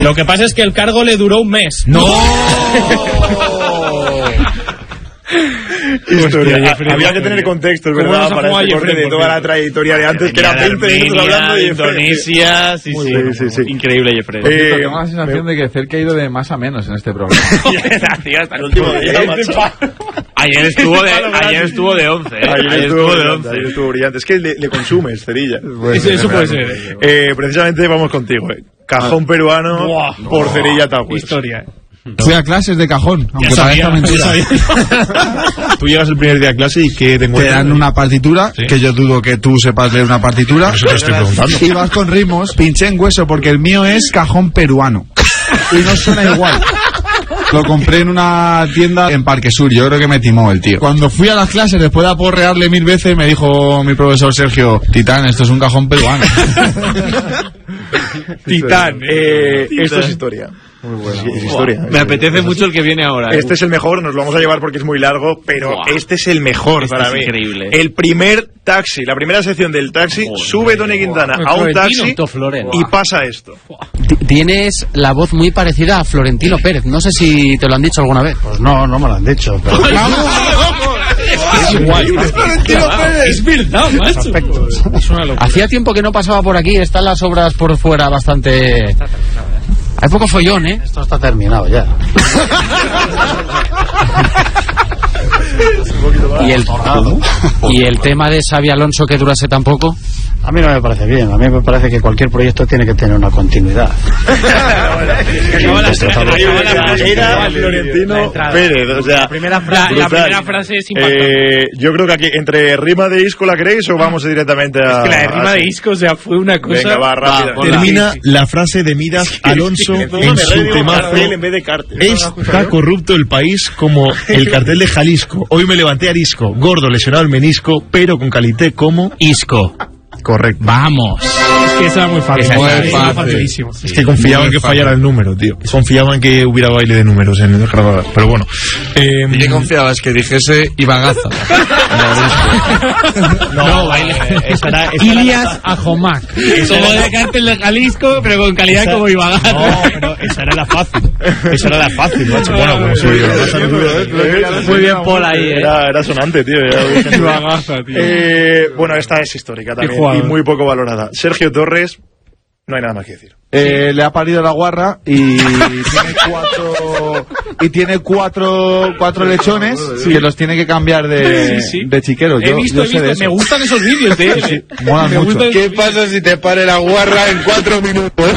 Lo que pasa es que el cargo le duró un mes. ¡No! Historia. Había que tener contexto, es verdad, para este corte de toda la trayectoria de antes, que era 20 minutos hablando de Indonesia, sí. Increíble, Jeffrey. Tengo la sensación de que Cerca ha ido de más a menos en este programa. Hasta el último día, macho. Ayer estuvo de 11, Ayer estuvo brillante. Es que le consumes, Cerilla. Eso puede ser. Precisamente vamos contigo, Cajón peruano por Cerilla Tauquis. Historia. Fui a clases de cajón, aunque parezca mentira. Tú llegas el primer día a clase y ¿qué te encuentras? Te dan una partitura, que yo dudo que tú sepas leer una partitura. Eso te estoy preguntando. Y vas con ritmos, pinché en hueso, porque el mío es cajón peruano. Y no suena igual. Lo compré en una tienda en Parque Sur, yo creo que me timó el tío. Cuando fui a las clases, después de aporrearle 1000 veces, me dijo mi profesor Sergio: Titán, esto es un cajón peruano. Titán, esto es historia. Muy bueno. Es historia. Me apetece mucho el que viene ahora. Este es el mejor, nos lo vamos a llevar porque es muy largo, pero este es el mejor para mí. Increíble. El primer taxi, la primera sección del taxi, sube Tony Quintana a un taxi y pasa esto. Tienes la voz muy parecida a Florentino Pérez. No sé si te lo han dicho alguna vez. Pues no me lo han dicho. Pero... Es verdad, macho. Es una locura. Hacía tiempo que no pasaba por aquí. Están las obras por fuera bastante... Hay poco follón, ¿eh? Esto está terminado ya. ¿Y el tema de Xabi Alonso que durase tan poco? A mí no me parece bien. A mí me parece que cualquier proyecto tiene que tener una continuidad. Era Florentino Pérez. O sea, la primera frase es impactante. Yo creo que aquí, entre rima de Isco, ¿la queréis o vamos directamente a...? Es que la de rima de Isco, o sea, fue una cosa... Venga, va, rápida. Termina la frase de Midas Alonso en su temazo: está corrupto el país como el cartel de Jalisco. Hoy me levanté arisco, gordo, lesionado el menisco, pero con calité como Isco. Correcto. Vamos. Es que eso era muy fácil. Facilísimo. Es que confiaba en que fallara el número, tío. Confiaba en que hubiera baile de números en el grabador. Pero bueno. ¿Y qué confiabas? Que dijese Ibagaza. No, baile. Ilias Ajomac. Como de cartel de Jalisco, pero con calidad como Ibagaza. No, pero esa era la fácil. Esa era la fácil, macho. Bueno, como soy yo. Muy bien, Paul ahí, Era sonante, tío. Ibagaza, tío. Bueno, esta es histórica también. Y muy poco valorada. Sergio Torres, no hay nada más que decir. Le ha parido la guarra y tiene cuatro lechones que los tiene que cambiar de chiqueros. He visto. Me gustan esos vídeos, Sí, molan mucho. ¿Qué pasa si te pare la guarra en 4 minutos?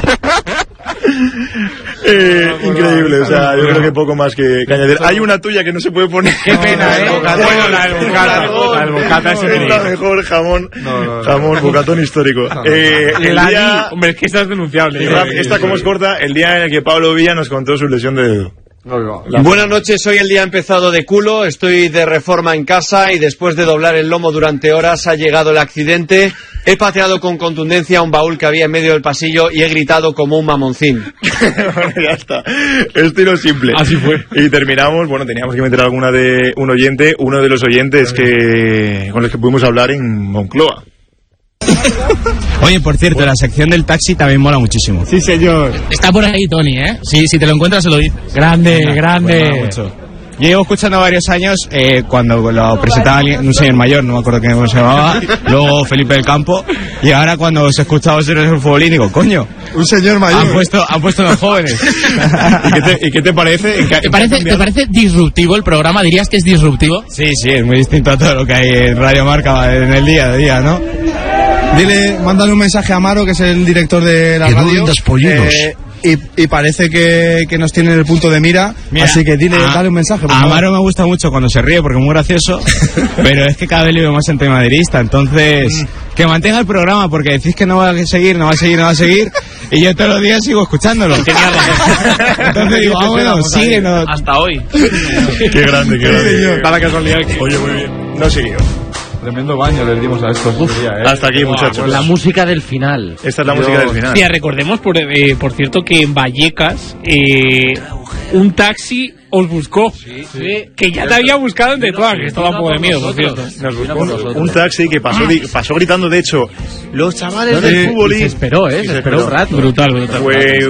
Increíble, o sea, yo creo que poco más que añadir. Hay una tuya que no se puede poner. Qué pena, Bueno, la del bocata es la mejor jamón, bocatón histórico. Hombre, es que esta es denunciable. Esta como es corta, el día en el que Pablo Villa nos contó su lesión de dedo. Buenas noches, hoy el día ha empezado de culo, estoy de reforma en casa y después de doblar el lomo durante horas ha llegado el accidente. He pateado con contundencia un baúl que había en medio del pasillo y he gritado como un mamoncín. Bueno, ya está. Estilo simple. Así fue. Y terminamos, teníamos que meter alguna de uno de los oyentes con los que pudimos hablar en Moncloa. Oye, por cierto, la sección del taxi también mola muchísimo. Sí, señor. Está por ahí, Tony, ¿eh? Sí, si te lo encuentras se lo dices. Grande. Yo llevo escuchando varios años cuando lo presentaba alguien, un señor mayor, no me acuerdo cómo se llamaba, luego Felipe del Campo, y ahora cuando se escuchaba ser el futbolín, digo, coño, un señor mayor. Han puesto los jóvenes. ¿Y qué te parece? ¿Te parece disruptivo el programa? ¿Dirías que es disruptivo? Sí, es muy distinto a todo lo que hay en Radio Marca en el día a día, ¿no? Mándale un mensaje a Amaro, que es el director de la radio. Y parece que nos tiene en el punto de mira. Mira, así que dale un mensaje. A Amaro me gusta mucho cuando se ríe porque es muy gracioso, pero es que cada vez le veo más antimadridista, entonces que mantenga el programa porque decís que no va a seguir y yo todos los días sigo escuchándolo. Entonces digo, síguenos. Hasta hoy. Qué grande. Para la casualidad. Oye, muy bien. No siguió. Tremendo baño les dimos a estos. Hasta aquí, muchachos. La música del final. Esta es la música del final. Tía, recordemos, por cierto, que en Vallecas un taxi os buscó. Sí. Que ya te había buscado en Tetuán, que estaba un poco de miedo, por cierto. Nos buscó un taxi que pasó gritando, de hecho, los chavales del fútbol. Se esperó un rato. Brutal. Fue